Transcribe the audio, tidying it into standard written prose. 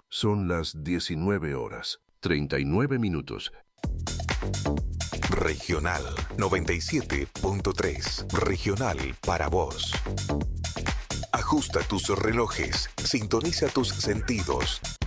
Son las 19 horas, 39 minutos. Regional 97.3. Regional para vos. Ajusta tus relojes, sintoniza tus sentidos,